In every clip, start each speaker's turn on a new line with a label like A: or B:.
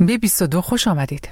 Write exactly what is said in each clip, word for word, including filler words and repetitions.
A: به بیست و دو خوش آمدید.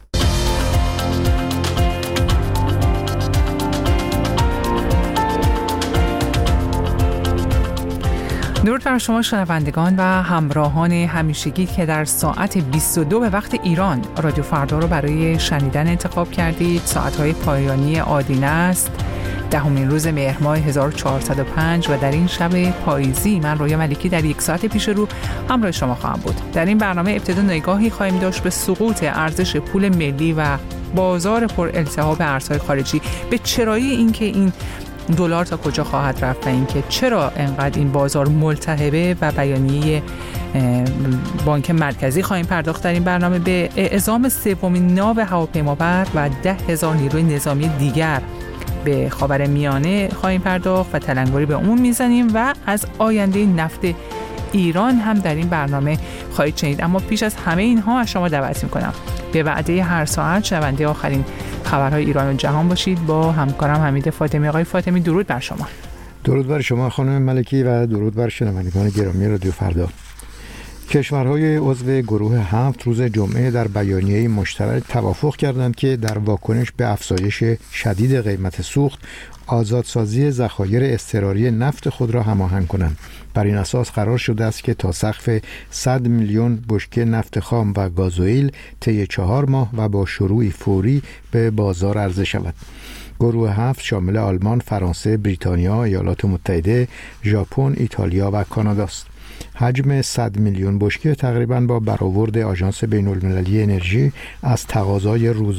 A: درود بر شما شنوندگان و همراهان همیشگی که در ساعت بیست و دو به وقت ایران رادیو فردا رو برای شنیدن انتخاب کردید. ساعت‌های پایانی آدینه است، دهمین روز مهر ماه هزار و چهارصد و پنج و در این شب پاییزی من رویا ملکی در یک ساعت پیش رو همراه شما خواهم بود. در این برنامه ابتدا نگاهی خواهیم داشت به سقوط ارزش پول ملی و بازار پر التهاب ارزهای خارجی، به چرایی اینکه این دلار تا کجا خواهد رفت و اینکه چرا انقدر این بازار ملتهبه و بیانیه بانک مرکزی خواهیم پرداخت. در این برنامه به اعزام سومین ناو هواپیمابر و ده هزار نیروی نظامی دیگر به خاورمیانه خواهیم پرداخت و تلنگری به عموم میزنیم و از آینده نفت ایران هم در این برنامه خواهید شنید. اما پیش از همه اینها از شما دعوت میکنم به وعده هر ساعت شنونده آخرین خبرهای ایران و جهان باشید. با همکارم حمید فاطمی. آقای فاطمی درود بر شما.
B: درود بر شما خانم ملکی و درود بر شنوندگان گرامی رادیو فردا. کشورهای عضو گروه هفت روز جمعه در بیانیه مشترک توافق کردند که در واکنش به افزایش شدید قیمت سوخت آزادسازی ذخایر اضطراری نفت خود را هماهنگ کنند. بر این اساس قرار شده است که تا سقف صد میلیون بشکه نفت خام و گازوئیل طی چهار ماه و با شروعی فوری به بازار عرضه شود. گروه هفت شامل آلمان، فرانسه، بریتانیا، ایالات متحده، ژاپن، ایتالیا و کانادا است. حجم صد میلیون بشکه تقریباً با برآورد آژانس بین‌المللی انرژی از تقاضای روز